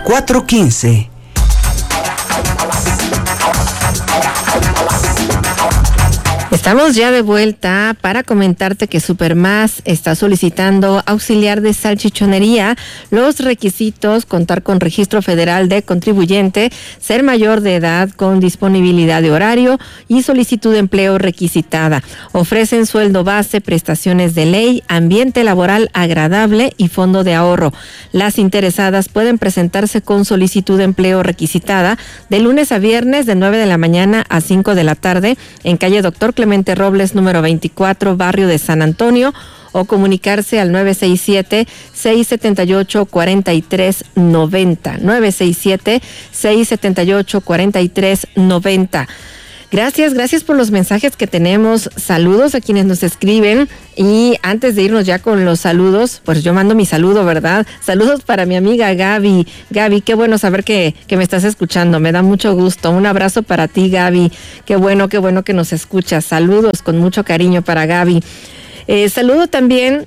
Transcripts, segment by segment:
415. Estamos ya de vuelta para comentarte que Supermás está solicitando auxiliar de salchichonería. Los requisitos: contar con registro federal de contribuyente, ser mayor de edad con disponibilidad de horario y solicitud de empleo requisitada. Ofrecen sueldo base, prestaciones de ley, ambiente laboral agradable y fondo de ahorro. Las interesadas pueden presentarse con solicitud de empleo requisitada de lunes a viernes de 9 de la mañana a 5 de la tarde en calle Doctor Clemente Robles, número 24, barrio de San Antonio, o comunicarse al 967-678-4390. 967-678-4390. Gracias por los mensajes que tenemos. Saludos a quienes nos escriben. Y antes de irnos ya con los saludos, pues yo mando mi saludo, ¿verdad? Saludos para mi amiga Gaby. Gaby, qué bueno saber que me estás escuchando. Me da mucho gusto. Un abrazo para ti, Gaby. Qué bueno que nos escuchas. Saludos con mucho cariño para Gaby. Saludo también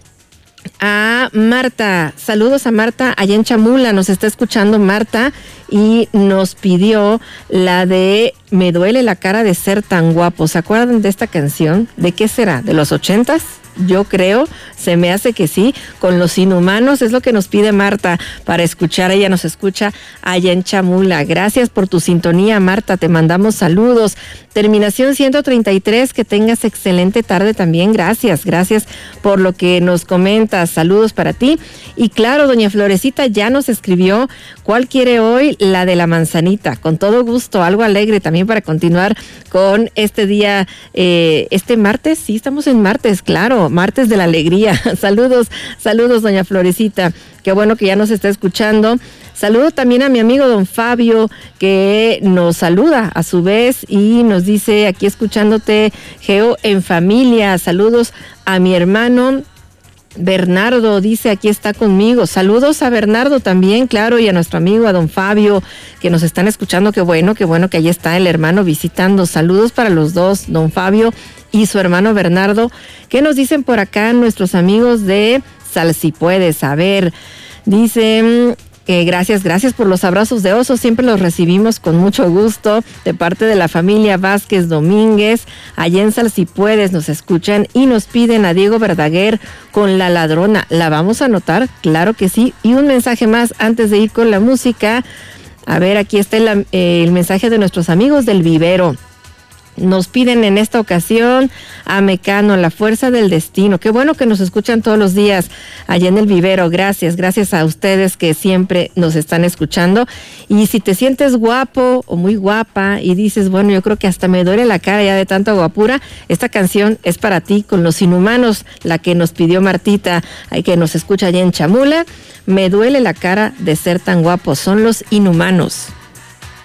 a Marta. Saludos a Marta allá en Chamula. Nos está escuchando Marta y nos pidió la de Me duele la cara de ser tan guapo. ¿Se acuerdan de esta canción? ¿De qué será? ¿De los 80s? Yo creo, se me hace que sí, con Los Inhumanos, es lo que nos pide Marta para escuchar. Ella nos escucha allá en Chamula. Gracias por tu sintonía, Marta, te mandamos saludos. Terminación 133, que tengas excelente tarde también. Gracias por lo que nos comentas. Saludos para ti. Y claro, doña Florecita ya nos escribió cuál quiere hoy, la de la manzanita. Con todo gusto, algo alegre también para continuar con este día, este martes. Sí, estamos en martes, claro, martes de la alegría. Saludos, doña Florecita. Qué bueno que ya nos está escuchando. Saludo también a mi amigo don Fabio, que nos saluda a su vez y nos dice, aquí escuchándote, Geo, en familia. Saludos a mi hermano Bernardo, dice, aquí está conmigo. Saludos a Bernardo también, claro, y a nuestro amigo, a don Fabio, que nos están escuchando. Qué bueno que ahí está el hermano visitando. Saludos para los dos, don Fabio y su hermano Bernardo. ¿Qué nos dicen por acá nuestros amigos de Sal Si Puedes? A ver, dicen... Gracias por los abrazos de oso, siempre los recibimos con mucho gusto de parte de la familia Vázquez Domínguez. Allá en Sal Si Puedes nos escuchan y nos piden a Diego Verdaguer con La Ladrona. ¿La vamos a anotar? Claro que sí. Y un mensaje más antes de ir con la música. A ver, aquí está el mensaje de nuestros amigos del Vivero. Nos piden en esta ocasión a Mecano, La Fuerza del Destino. Qué bueno que nos escuchan todos los días allá en el Vivero. Gracias a ustedes que siempre nos están escuchando. Y si te sientes guapo o muy guapa y dices, bueno, yo creo que hasta me duele la cara ya de tanta guapura, esta canción es para ti, con Los Inhumanos, la que nos pidió Martita, que nos escucha allá en Chamula. Me duele la cara de ser tan guapo, son Los Inhumanos.